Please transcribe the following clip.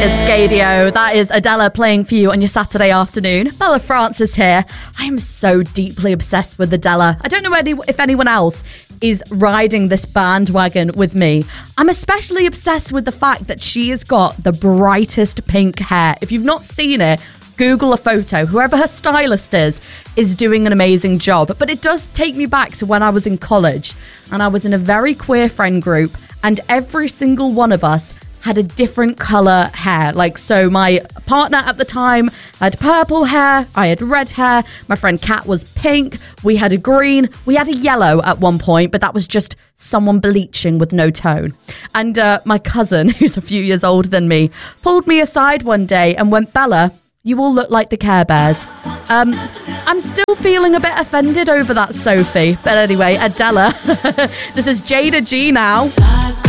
Scadio. That is Adela playing for you on your Saturday afternoon. Bella Francis here. I am so deeply obsessed with Adela. I don't know if anyone else is riding this bandwagon with me. I'm especially obsessed with the fact that she has got the brightest pink hair. If you've not seen it, Google a photo. Whoever her stylist is doing an amazing job. But it does take me back to when I was in college and I was in a very queer friend group, and every single one of us had a different colour hair. Like, so my partner at the time had purple hair, I had red hair, my friend Kat was pink, we had a green, we had a yellow at one point, but that was just someone bleaching with no tone. And my cousin, who's a few years older than me, pulled me aside one day and went, "Bella, you all look like the Care Bears." I'm still feeling a bit offended over that, Sophie. But anyway, Adela, this is Jada G now.